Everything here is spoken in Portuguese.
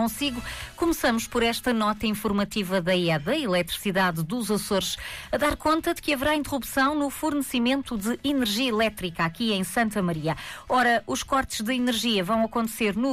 consigo. Começamos por esta nota informativa da EDA, Eletricidade dos Açores, a dar conta de que haverá interrupção no fornecimento de energia elétrica aqui em Santa Maria. Ora, os cortes de energia vão acontecer no